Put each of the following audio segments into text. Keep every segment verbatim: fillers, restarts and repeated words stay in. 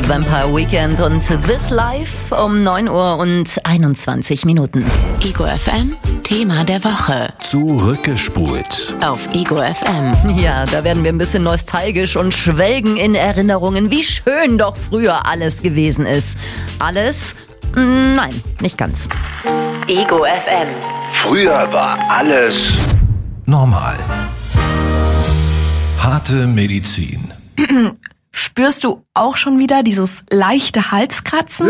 Vampire Weekend und This Life um neun Uhr und einundzwanzig Minuten. Ego F M, Thema der Woche. Zurückgespult. Auf Ego F M. Ja, da werden wir ein bisschen nostalgisch und schwelgen in Erinnerungen, wie schön doch früher alles gewesen ist. Alles? Nein, nicht ganz. Ego F M. Früher war alles normal. Harte Medizin. Spürst du auch schon wieder dieses leichte Halskratzen?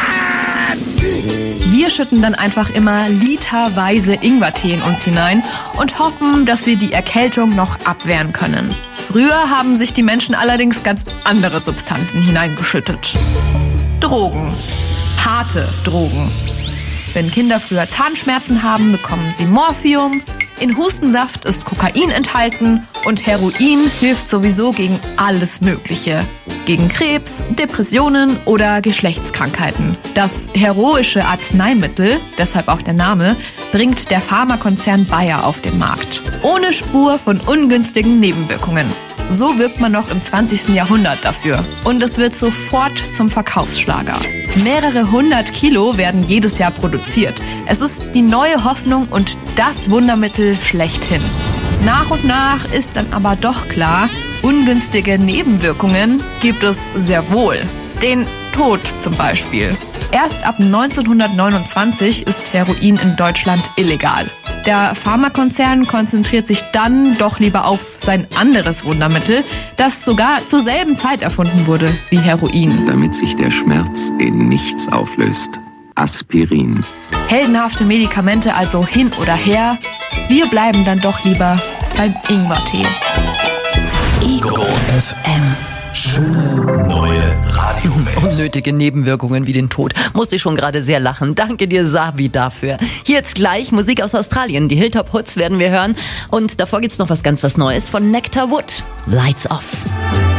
Wir schütten dann einfach immer literweise Ingwertee in uns hinein und hoffen, dass wir die Erkältung noch abwehren können. Früher haben sich die Menschen allerdings ganz andere Substanzen hineingeschüttet. Drogen. Harte Drogen. Wenn Kinder früher Zahnschmerzen haben, bekommen sie Morphium. In Hustensaft ist Kokain enthalten und Heroin hilft sowieso gegen alles Mögliche. Gegen Krebs, Depressionen oder Geschlechtskrankheiten. Das heroische Arzneimittel, deshalb auch der Name, bringt der Pharmakonzern Bayer auf den Markt. Ohne Spur von ungünstigen Nebenwirkungen. So wirbt man noch im zwanzigsten Jahrhundert dafür. Und es wird sofort zum Verkaufsschlager. Mehrere hundert Kilo werden jedes Jahr produziert. Es ist die neue Hoffnung und das Wundermittel schlechthin. Nach und nach ist dann aber doch klar, ungünstige Nebenwirkungen gibt es sehr wohl. Den Tod zum Beispiel. Erst ab neunzehnhundertneunundzwanzig ist Heroin in Deutschland illegal. Der Pharmakonzern konzentriert sich dann doch lieber auf sein anderes Wundermittel, das sogar zur selben Zeit erfunden wurde wie Heroin. Damit sich der Schmerz in nichts auflöst. Aspirin. Heldenhafte Medikamente also hin oder her. Wir bleiben dann doch lieber beim Ingwertee. Ego F M. Schöne neue Radiowelt. Unnötige Nebenwirkungen wie den Tod. Musste ich schon gerade sehr lachen. Danke dir, Sabi, dafür. Hier jetzt gleich Musik aus Australien. Die Hilltop Hoods werden wir hören. Und davor gibt's noch was ganz was Neues von Nectar Wood. Lights Off.